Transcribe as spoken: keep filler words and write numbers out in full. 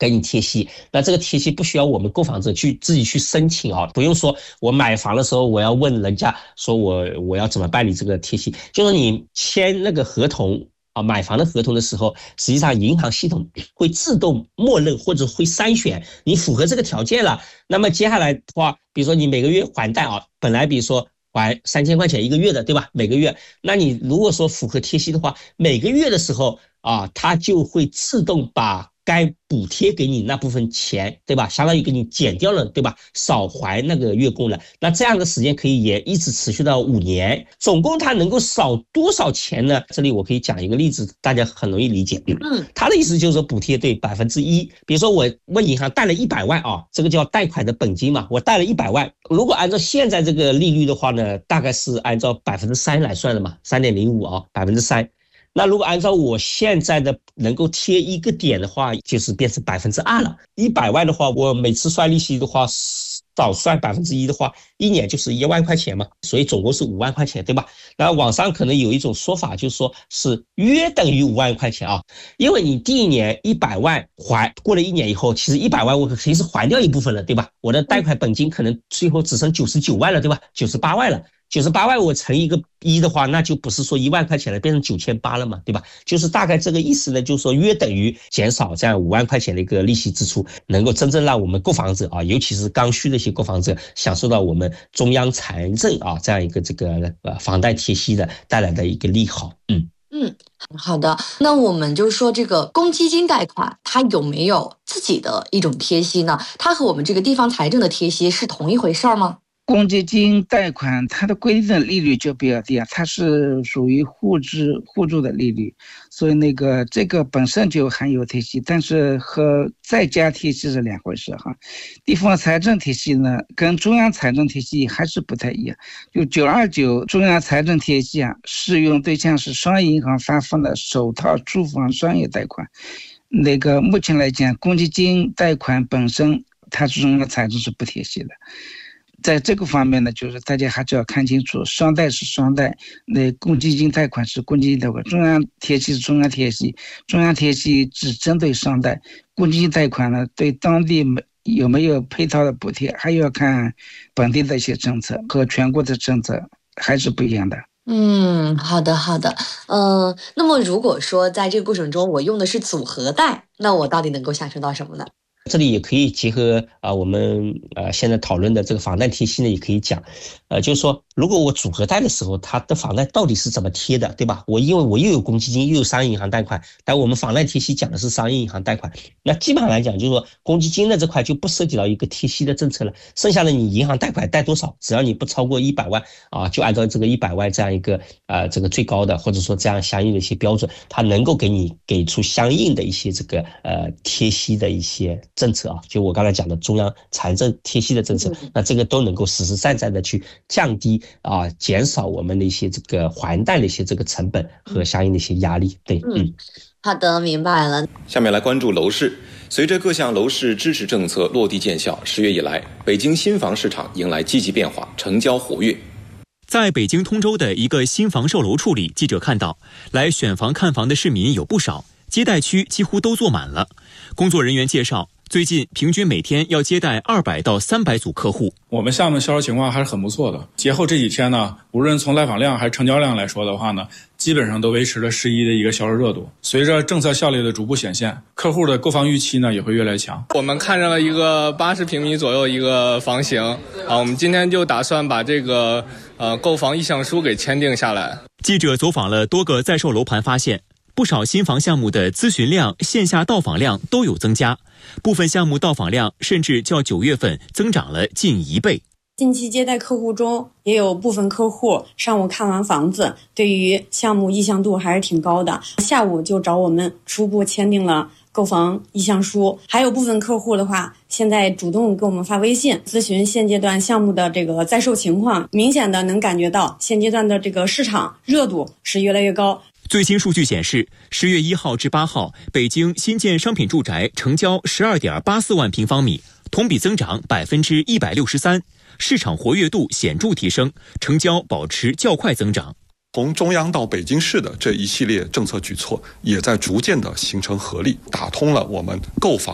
给你贴息。那这个贴息不需要我们购房者去自己去申请啊，不用说我买房的时候我要问人家说我我要怎么办理这个贴息，就是你签那个合同啊，买房的合同的时候，实际上银行系统会自动默认或者会筛选你符合这个条件了。那么接下来的话，比如说你每个月还贷啊，本来比如说还三千块钱一个月的，对吧？每个月，那你如果说符合贴息的话，每个月的时候啊，它就会自动把该补贴给你那部分钱，对吧？相当于给你减掉了，对吧？少还那个月供了。那这样的时间可以也一直持续到五年，总共它能够少多少钱呢？这里我可以讲一个例子，大家很容易理解。嗯，他的意思就是说补贴对百分之一，比如说我问银行贷了一百万啊，这个叫贷款的本金嘛，我贷了一百万，如果按照现在这个利率的话呢，大概是按照百分之三来算的嘛，三点零五啊，百分之三。那如果按照我现在的能够贴一个点的话，就是变成百分之二了。一百万的话，我每次算利息的话，少算百分之一的话，一年就是一万块钱嘛，所以总共是五万块钱，对吧？那网上可能有一种说法，就是说是约等于五万块钱啊，因为你第一年一百万还过了一年以后，其实一百万我可以是还掉一部分了，对吧？我的贷款本金可能最后只剩九十九万了，对吧？九十八万了。九十八万我乘一个一的话，那就不是说一万块钱了，变成九千八了嘛，对吧？就是大概这个意思呢，就是说约等于减少这样五万块钱的一个利息支出，能够真正让我们购房者啊，尤其是刚需的一些购房者，享受到我们中央财政啊这样一个这个呃房贷贴息的带来的一个利好。嗯嗯，好的。那我们就说这个公积金贷款，它有没有自己的一种贴息呢？它和我们这个地方财政的贴息是同一回事吗？ 公积金贷款它的规定的利率就比较低啊，它是属于互支互助的利率，所以那个这个本身就含有贴息，但是和在家贴息是两回事哈。地方财政贴息呢，跟中央财政贴息还是不太一样。就九二九中央财政贴息啊，适用对象是商业银行发放的首套住房商业贷款。那个目前来讲，公积金贷款本身它是中央财政是不贴息的。在这个方面呢，就是大家还是要看清楚，商贷是商贷，那公积金贷款是公积金贷款，中央贴息是中央贴息，中央贴息只针对商贷，公积金贷款呢，对当地有没有配套的补贴，还要看本地的一些政策和全国的政策还是不一样的。 嗯，好的好的。呃，那么如果说在这个过程中我用的是组合贷，那我到底能够享受到什么呢？ 这里也可以结合啊、呃，我们呃现在讨论的这个房贷贴息呢，也可以讲，呃，就是说，如果我组合贷的时候，它的房贷到底是怎么贴的，对吧？我因为我又有公积金，又有商业银行贷款，但我们房贷贴息讲的是商业银行贷款，那基本上来讲，就是说公积金的这块就不涉及到一个贴息的政策了，剩下的你银行贷款贷多少，只要你不超过一百万啊，就按照这个一百万这样一个呃这个最高的或者说这样相应的一些标准，它能够给你给出相应的一些这个呃贴息的一些政策啊，就我刚才讲的中央财政贴息的政策，那这个都能够实实在在的去降低啊，减少我们的一些这个还贷的一些这个成本和相应的一些压力。对，嗯， 好的，明白了。 下面来关注楼市。随着各项楼市支持政策落地见效，十月以来，北京新房市场迎来积极变化，成交活跃。 在北京通州的一个新房售楼处里，记者看到来选房看房的市民有不少，接待区几乎都坐满了。工作人员介绍，最近平均每天要接待二百到三百组客户。 我们项目销售情况还是很不错的。节后这几天呢，无论从来访量还是成交量来说的话呢，基本上都维持了十一的一个销售热度。随着政策效力的逐步显现，客户的购房预期呢也会越来越强。 我们看上了一个八十平米左右一个房型啊，我们今天就打算把这个呃购房意向书给签订下来。 记者走访了多个在售楼盘，发现不少新房项目的咨询量、线下到访量都有增加，部分项目到访量甚至较九月份增长了近一倍。 近期接待客户中，也有部分客户上午看完房子，对于项目意向度还是挺高的，下午就找我们初步签订了购房意向书。还有部分客户的话，现在主动给我们发微信咨询现阶段项目的这个在售情况，明显的能感觉到现阶段的这个市场热度是越来越高。 最新数据显示，十月一号至八号，北京新建商品住宅成交十二点八四万平方米，同比增长百分之一百六十三，市场活跃度显著提升，成交保持较快增长。 从中央到北京市的这一系列政策举措，也在逐渐的形成合力，打通了我们购房